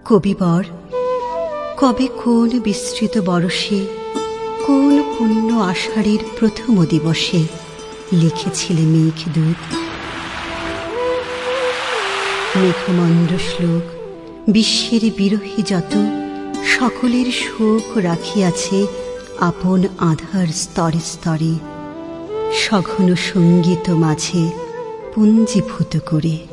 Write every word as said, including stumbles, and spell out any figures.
কবিবর, কবে কোন বিস্তৃত বরষে, কোন পুণ্য আষাঢ়ের প্রথম দিবসে লিখেছিলে মেঘদূত? মেঘমন্ড শ্লোক বিশ্বের বিরহী যত, সকলের শোক রাখিয়াছে আপন আধার স্তরে স্তরে, সঘন সঙ্গীত মাঝে পুঞ্জীভূত করে।